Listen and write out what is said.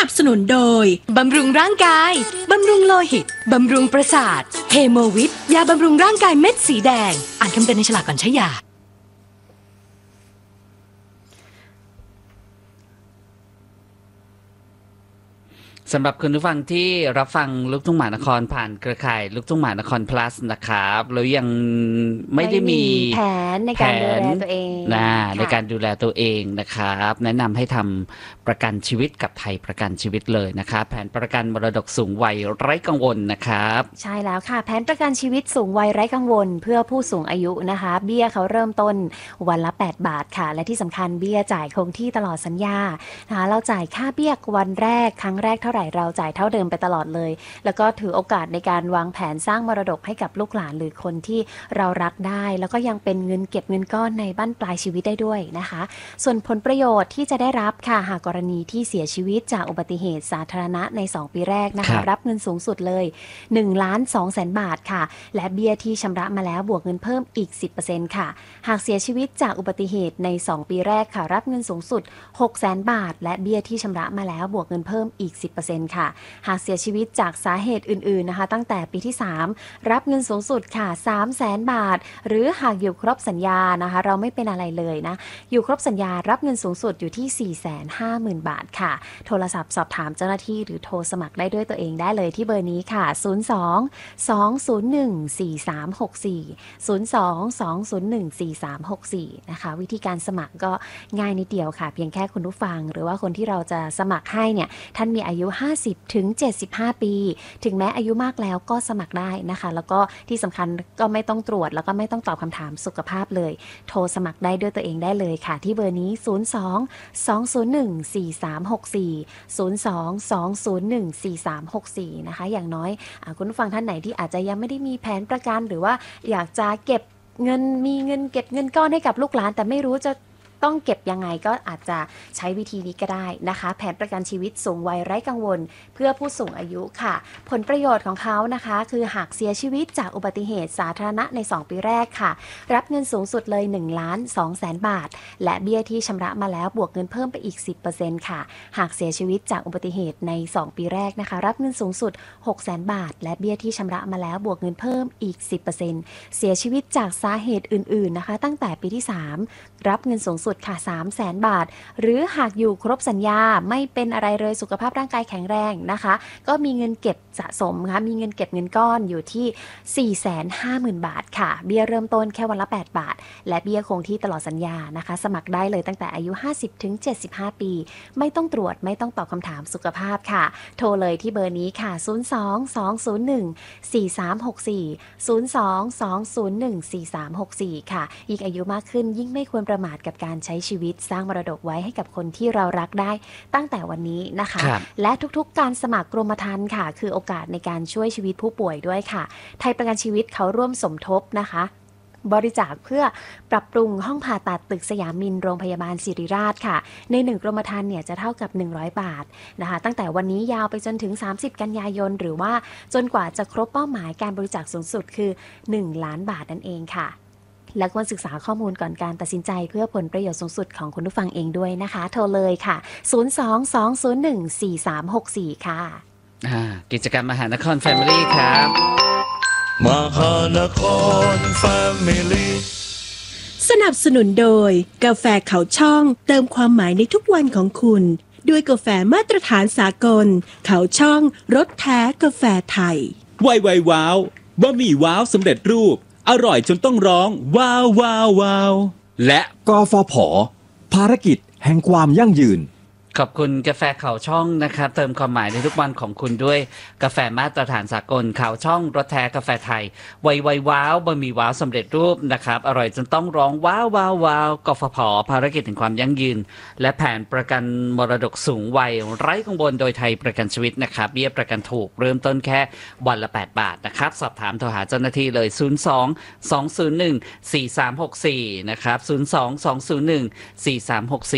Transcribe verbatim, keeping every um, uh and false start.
บสนุนโดยบำรุงร่างกายบำรุงโลหิตบำรุงประสาทเฮโมวิทยาบำรุงร่างกายเม็ดสีแดงอ่านคำเตือนในฉลากก่อนใช้ยาสำหรับคุณผู้ฟังที่รับฟังลูกทุ่งมหานครผ่านเครือข่ายลูกทุ่งมหานคร plus นะครับแล้วยังไม่ได้มีแผนในการดูแลตัวเองนะในการดูแลตัวเองนะครับแนะนำให้ทำประกันชีวิตกับไทยประกันชีวิตเลยนะครับแผนประกันมรดกสูงวัยไร้กังวลนะครับใช่แล้วค่ะแผนประกันชีวิตสูงวัยไร้กังวลเพื่อผู้สูงอายุนะคะเบี้ยเขาเริ่มต้นวันละแปดบาทค่ะและที่สำคัญเบี้ยจ่ายคงที่ตลอดสัญญานะคะเราจ่ายค่าเบี้ยวันแรกครั้งแรกเท่าไหร่เราจ่ายเท่าเดิมไปตลอดเลยแล้วก็ถือโอกาสในการวางแผนสร้างมรดกให้กับลูกหลานหรือคนที่เรารักได้แล้วก็ยังเป็นเงินเก็บเงินก้อนในบั้นปลายชีวิตได้ด้วยนะคะส่วนผลประโยชน์ที่จะได้รับค่ะหากกรณีที่เสียชีวิตจากอุบัติเหตุสาธารณะในสองปีแรกนะคะรับเงินสูงสุดเลยหนึ่งล้านสองแสนบาทค่ะและเบี้ยที่ชำระมาแล้วบวกเงินเพิ่มอีก สิบเปอร์เซ็นต์ ค่ะหากเสียชีวิตจากอุบัติเหตุในสองปีแรกค่ะรับเงินสูงสุดหกแสนบาทและเบี้ยที่ชำระมาแล้วบวกเงินเพิ่มอีก สิบเปอร์เซ็นต์ ค่ะหากเสียชีวิตจากสาเหตุอื่นๆนะคะตั้งแต่ปีที่สามรับเงินสูงสุดค่ะ สามแสนบาทหรือหากอยู่ครบสัญญานะคะเราไม่เป็นอะไรเลยนะอยู่ครบสัญญารับเงินสูงสุดอยู่ที่ สี่แสนห้าหมื่น บาทค่ะโทรศัพท์สอบถามเจ้าหน้าที่หรือโทรสมัครได้ด้วยตัวเองได้เลยที่เบอร์นี้ค่ะศูนย์ สอง สอง ศูนย์ หนึ่ง สี่ สาม หก สี่ ศูนย์ สอง สอง ศูนย์ หนึ่ง สี่ สาม หก สี่นะคะวิธีการสมัครก็ง่ายนิดเดียวค่ะเพียงแค่คุณผู้ฟังหรือว่าคนที่เราจะสมัครให้เนี่ยท่านมีอายุห้าสิบถึงเจ็ดสิบห้าปีถึงแม้อายุมากแล้วก็สมัครได้นะคะแล้วก็ที่สำคัญก็ไม่ต้องตรวจแล้วก็ไม่ต้องตอบคำถามสุขภาพเลยโทรสมัครได้ด้วยตัวเองได้เลยค่ะที่เบอร์นี้ศูนย์ สอง สอง ศูนย์ หนึ่ง สี่ สาม หก สี่ ศูนย์ สอง สอง ศูนย์ หนึ่ง สี่ สาม หก สี่นะคะอย่างน้อยคุณผู้ฟังท่านไหนที่อาจจะยังไม่ได้มีแผนประกันหรือว่าอยากจะเก็บเงินมีเงินเก็บเงินก้อนให้กับลูกหลานแต่ไม่รู้จะต้องเก็บยังไงก็อาจจะใช้วิธีนี้ก็ได้นะคะแผนประกันชีวิตสูงวัยไร้กังวลเพื่อผู้สูงอายุค่ะผลประโยชน์ของเขานะคะคือหากเสียชีวิตจากอุบัติเหตุสาธารณะในสองปีแรกค่ะรับเงินสูงสุดเลยหนึ่งล้านสองแสนบาทและเบี้ยที่ชำระมาแล้วบวกเงินเพิ่มไปอีก สิบเปอร์เซ็นต์ ค่ะหากเสียชีวิตจากอุบัติเหตุในสองปีแรกนะคะรับเงินสูงสุดหกแสนบาทและเบี้ยที่ชำระมาแล้วบวกเงินเพิ่มอีก สิบเปอร์เซ็นต์ เสียชีวิตจากสาเหตุอื่นๆนะคะตั้งแต่ปีที่สามรับเงินสูงสุดค่ะ สามแสน บาทหรือหากอยู่ครบสัญญาไม่เป็นอะไรเลยสุขภาพร่างกายแข็งแรงนะคะก็มีเงินเก็บสะสมค่ะมีเงินเก็บเงินก้อนอยู่ที่ สี่แสนห้าหมื่น บาทค่ะเบี้ยเริ่มต้นแค่วันละแปดบาทและเบี้ยคงที่ตลอดสัญญานะคะสมัครได้เลยตั้งแต่อายุห้าสิบถึงเจ็ดสิบห้าปีไม่ต้องตรวจไม่ต้องตอบคำถามสุขภาพค่ะโทรเลยที่เบอร์นี้ค่ะศูนย์ สอง สอง ศูนย์ หนึ่ง สี่ สาม หก สี่ ศูนย์ สอง สอง ศูนย์ หนึ่ง สี่ สาม หก สี่ค่ะยิ่งอายุมากขึ้นยิ่งไม่ควรประมาทกับการใช้ชีวิตสร้างมรดกไว้ให้กับคนที่เรารักได้ตั้งแต่วันนี้นะคะและทุกๆการสมัครกรมธรรม์ค่ะคือโอกาสในการช่วยชีวิตผู้ป่วยด้วยค่ะไทยประกันชีวิตเขาร่วมสมทบนะคะบริจาคเพื่อปรับปรุงห้องผ่าตัดตึกสยามมินโรงพยาบาลศิริราชค่ะในหนึ่งกรมธรรม์เนี่ยจะเท่ากับหนึ่งร้อยบาทนะคะตั้งแต่วันนี้ยาวไปจนถึงสามสิบกันยายนหรือว่าจนกว่าจะครบเป้าหมายการบริจาคสูงสุดคือหนึ่งล้านบาทนั่นเองค่ะและควรศึกษาข้อมูลก่อนการตัดสินใจเพื่อผลประโยชน์สูงสุดของคุณผู้ฟังเองด้วยนะคะโทรเลยค่ะศูนย์ สอง สอง ศูนย์ หนึ่ง สี่ สาม หก สี่ค่ะกิจกรรมมหานคร Family ครับมหานคร Family สนับสนุนโดยกาแฟเขาช่องเติมความหมายในทุกวันของคุณด้วยกาแฟมาตรฐานสากลเขาช่องรสแท้กาแฟไทยไวไวว้าวบะหมี่ว้าวสำเร็จรูปอร่อยจนต้องร้องว้าวว้าวว้าวและกฟผ.ภารกิจแห่งความยั่งยืนขอบคุณกาแฟเขาช่องนะครับเติมความหมายในทุกวันของคุณด้วยกาแฟมาตรฐานสากลเขาช่องรสแท้กาแฟไทยไวไวว้าวบะหมี่ว้าวสำเร็จรูปนะครับอร่อยจนต้องร้องว้าวว้าวว้าวกฟผ.ภารกิจถึงความยั่งยืนและแผนประกันมรดกสูงวัยไร้กังวลโดยไทยประกันชีวิตนะครับเบี้ยประกันถูกเริ่มต้นแค่วันละแปดบาทนะครับสอบถามโทรหาเจ้าหน้าที่เลยศูนย์ สอง สอง ศูนย์ หนึ่ง สี่ สาม หก สี่นะครับศูนย์ สอง สอง ศูนย์ หนึ่ง สี่ สาม หก สี่